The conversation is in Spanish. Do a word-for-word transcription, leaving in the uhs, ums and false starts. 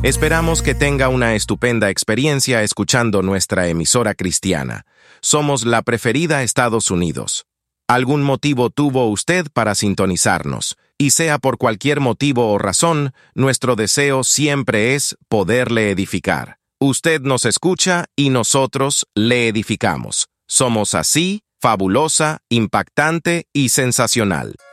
Esperamos que tenga una estupenda experiencia escuchando nuestra emisora cristiana. Somos la preferida Estados Unidos. Algún motivo tuvo usted para sintonizarnos, y sea por cualquier motivo o razón, nuestro deseo siempre es poderle edificar. Usted nos escucha y nosotros le edificamos. Somos así, fabulosa, impactante y sensacional.